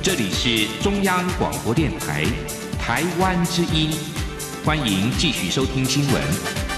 这里是中央广播电台台湾之音，欢迎继续收听新闻。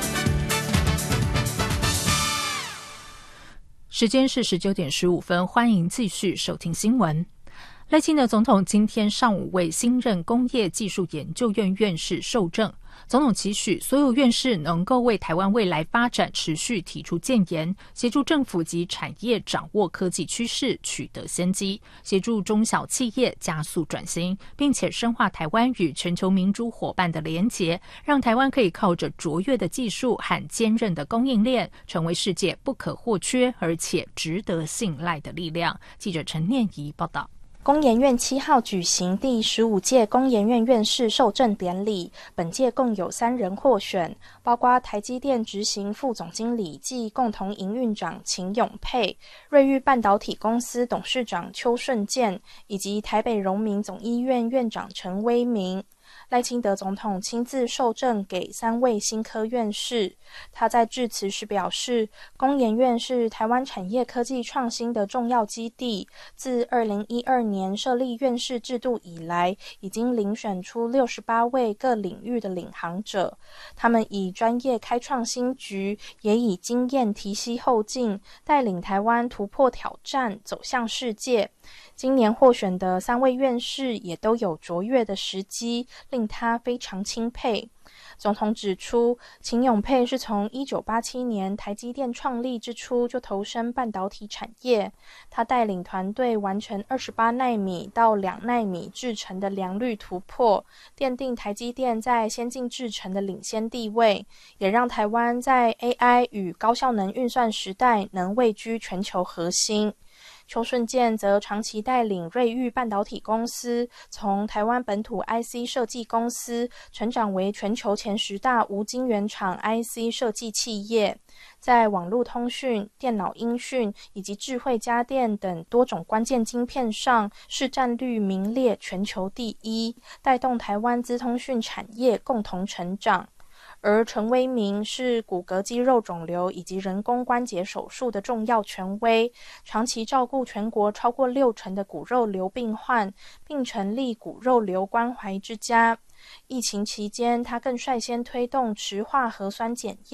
时间是19点15分，欢迎继续收听新闻。赖清德总统今天上午为新任工业技术研究院院士受证，总统期许所有院士能够为台湾未来发展持续提出建言，协助政府及产业掌握科技趋势，取得先机，协助中小企业加速转型，并且深化台湾与全球民主伙伴的连结，让台湾可以靠着卓越的技术和坚韧的供应链，成为世界不可或缺而且值得信赖的力量。记者陈念怡报道。 工研院7号举行第15届工研院院士受证典礼，本届共有3人获选，包括台积电执行副总经理暨共同营运长秦永佩、瑞昱半导体公司董事长邱顺健，以及台北荣民总医院院长陈威明。赖清德总统亲自受证给3位新科院士。他在致辞时表示，工研院是台湾产业科技创新的重要基地，自2012年设立院士制度以来，已经遴选出68位各领域的领航者，他们以专业开创新局，也以经验提携后进，带领台湾突破挑战，走向世界。今年获选的3位院士也都有卓越的时机，令他非常钦佩。总统指出，秦永佩是从1987年台积电创立之初就投身半导体产业，他带领团队完成28奈米到2奈米制程的良率突破，奠定台积电在先进制程的领先地位，也让台湾在 AI 与高效能运算时代能位居全球核心。邱顺健则长期带领瑞昱半导体公司从台湾本土 IC 设计公司成长为全球前10大无晶圆厂 IC 设计企业，在网络通讯、电脑音讯以及智慧家电等多种关键晶片上市占率名列全球第1，带动台湾资通讯产业共同成长。而陈威明是骨骼肌肉肿瘤以及人工关节手术的重要权威，长期照顾全国超过60%的骨肉瘤病患，并成立骨肉瘤关怀之家。疫情期间，他更率先推动池化核酸检验。